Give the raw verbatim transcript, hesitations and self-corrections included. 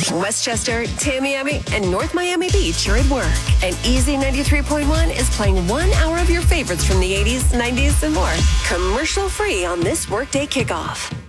Westchester, Tamiami, and North Miami Beach are at work. And Easy ninety-three point one is playing one hour of your favorites from the eighties, nineties, and more. Commercial free on this workday kickoff.